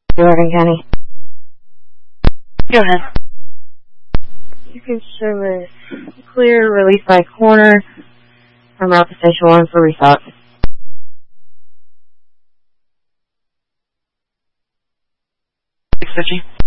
Oregon County. Go ahead. You can show us clear release by corner from route to station 1 for restock. 650.